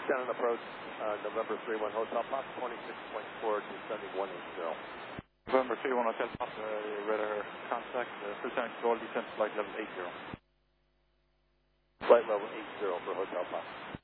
Shannon approach, November 31 Hotel Pop, 26.4 descending 180. November 31 Hotel Pop, radar contact, percent control, descent flight level 80. Flight level 80 for Hotel Pop.